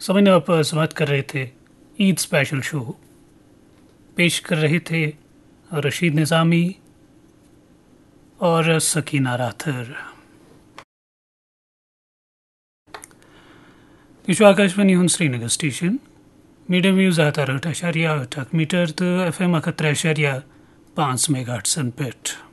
समझने आप समाप्त कर रहे थे ईद स्पेशल शो। पेश कर रहे थे रशीद निज़ामी और सकीना राथर। दिशो आकाशवाणी हून श्रीनगर स्टेशन मीडियम व्यूज आता 8.8 मीटर तो FM 103.5 मेगाहर्ट्ज पेट।